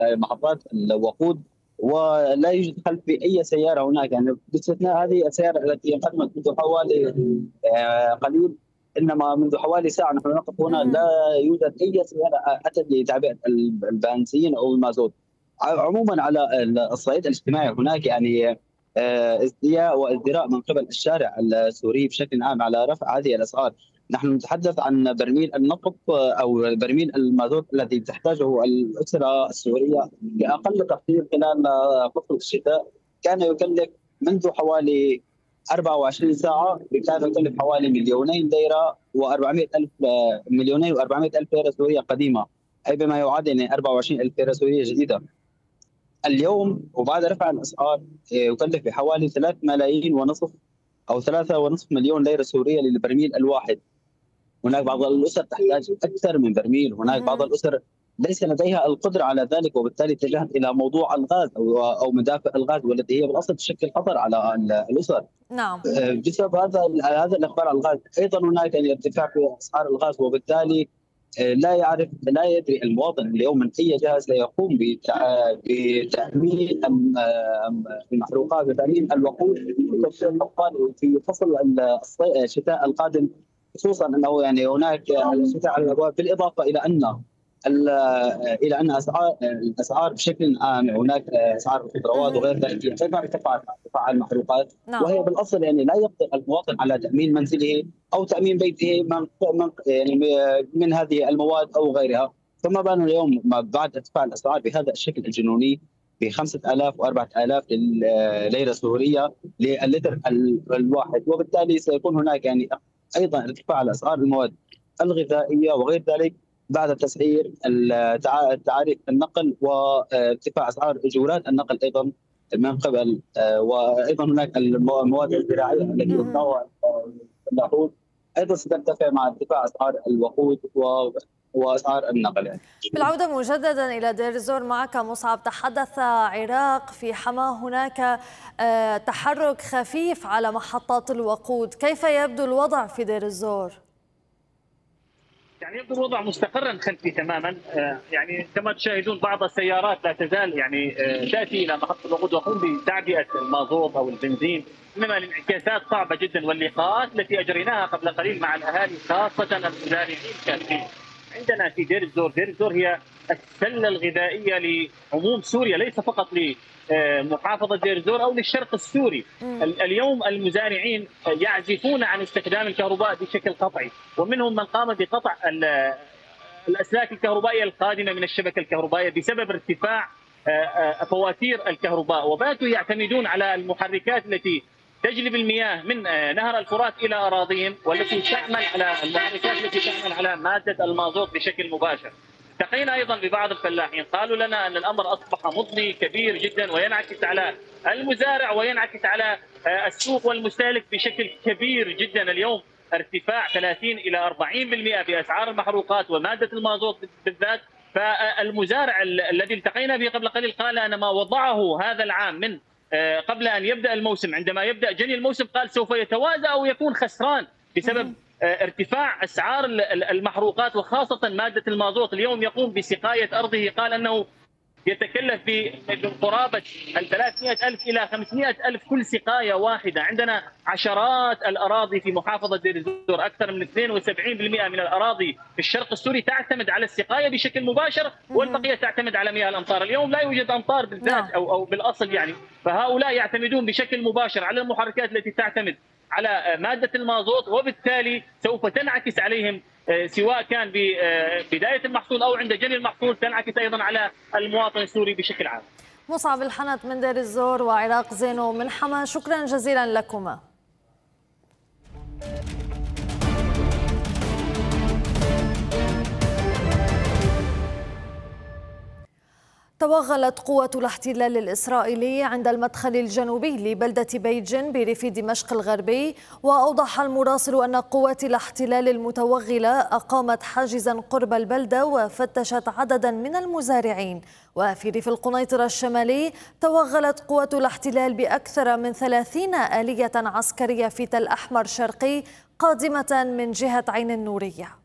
محطات الوقود، ولا يوجد خلف في أي سيارة هناك، يعني باستثناء هذه السيارة التي قدمت منذ حوالي قليل. إنما منذ حوالي ساعة نحن نقف هنا، لا يوجد أي سيارة أتت لتعبئة البنزين أو المازوت. عموما على الصعيد الاجتماعي هناك يعني ازدياء وازدراء من قبل الشارع السوري بشكل عام على رفع هذه الأسعار. نحن نتحدث عن برميل النفط أو برميل المازوت الذي تحتاجه الأسرة السورية بأقل تقدير خلال فصل الشتاء كان يكلف منذ حوالي 24 ساعة، كان يكلف حوالي مليونين ليرة و400 ألف، مليونين و400 ألف ليرة سورية قديمة، أي بما يعادل يعني 24 ألف ليرة سورية جديدة. اليوم وبعد رفع الأسعار يكلف بحوالي 3 ملايين ونصف أو 3.5 مليون ليرة سورية للبرميل الواحد. هناك بعض الأسر تحتاج أكثر من برميل، هناك بعض الأسر ليس لديها القدرة على ذلك، وبالتالي اتجهت إلى موضوع الغاز أو مدافع الغاز، والتي هي بالأصل تشكل خطر على الأسر. نعم. بسبب هذا الإقبال على الغاز، أيضا هناك يعني ارتفاع في أسعار الغاز، وبالتالي لا يدري المواطن اليوم من أي جهة سيقوم بتأمين المحروقات وتأمين الوقود في فصل الشتاء القادم، خصوصا انه يعني هناك الشتاء على الابواب، بالاضافه الى ان الاسعار بشكل عام، هناك اسعار الخضروات وغير ذلك ايضا ارتفاع المحروقات. نعم. وهي بالاصل يعني لا يقدر المواطن على تامين منزله او تامين بيته يعني من هذه المواد او غيرها، فما بالنا اليوم بعد ارتفاع الاسعار بهذا الشكل الجنوني ب 5000 و4000 ليره سوريه للتر الواحد. وبالتالي سيكون هناك يعني ايضا ارتفاع على اسعار المواد الغذائيه وغير ذلك بعد تسعير تعاريف النقل وارتفاع اسعار اجورات النقل ايضا من قبل، وايضا هناك المواد الزراعيه التي يصنعها الفلاحون ايضا سترتفع مع ارتفاع اسعار الوقود واسعار النقل يعني. بالعودة مجددا إلى دير الزور معك مصعب، تحدث عراق في حماة هناك تحرك خفيف على محطات الوقود، كيف يبدو الوضع في دير الزور؟ يعني يبدو الوضع مستقرا خلفي تماما، يعني كما تشاهدون بعض السيارات لا تزال يعني تاتي الى محطه الوقود وتقوم بتعبئه المازوت او البنزين، انما الانعكاسات صعبه جدا، واللقاءات التي اجريناها قبل قليل مع الاهالي خاصه المزارعين كافيين. عندنا في دير الزور، دير الزور هي السله الغذائيه لعموم سوريا، ليس فقط لمحافظه دير الزور او للشرق السوري. اليوم المزارعين يعزفون عن استخدام الكهرباء بشكل قطعي، ومنهم من قام بقطع الاسلاك الكهربائيه القادمه من الشبكه الكهربائيه بسبب ارتفاع فواتير الكهرباء، وباتوا يعتمدون على المحركات التي تجلب المياه من نهر الفرات الى اراضيهم، والتي تعمل على المحركات التي تعمل على ماده المازوت بشكل مباشر. التقينا ايضا ببعض الفلاحين قالوا لنا ان الامر اصبح مضني كبير جدا، وينعكس على المزارع وينعكس على السوق والمستهلك بشكل كبير جدا. اليوم ارتفاع 30 الى 40% باسعار المحروقات وماده المازوت بالذات. فالمزارع الذي التقينا به قبل قليل قال ان ما وضعه هذا العام من قبل ان يبدا الموسم، عندما يبدا جني الموسم قال سوف يتوازى او يكون خسران بسبب ارتفاع اسعار المحروقات وخاصه ماده المازوت. اليوم يقوم بسقايه ارضه، قال انه يتكلف بقرابه 300,000 الى 500,000 كل سقايه واحده. عندنا عشرات الاراضي في محافظه دير الزور، اكثر من 72% من الاراضي في الشرق السوري تعتمد على السقايه بشكل مباشر، والبقيه تعتمد على مياه الامطار. اليوم لا يوجد امطار بالذات او بالاصل يعني، فهؤلاء يعتمدون بشكل مباشر على المحركات التي تعتمد على ماده المازوت، وبالتالي سوف تنعكس عليهم سواء كان ببدايه المحصول او عند جني المحصول، تنعكس ايضا على المواطن السوري بشكل عام. مصعب الحنت من دير الزور وعراق زينو من حما، شكرا جزيلا لكما. توغلت قوة الاحتلال الإسرائيلي عند المدخل الجنوبي لبلدة بيجن بريف دمشق الغربي، وأوضح المراسل أن قوات الاحتلال المتوغلة أقامت حاجزا قرب البلدة وفتشت عددا من المزارعين. وفي ريف القنيطرة الشمالي توغلت قوة الاحتلال بأكثر من 30 آلية عسكرية في تل أحمر شرقي قادمة من جهة عين النورية.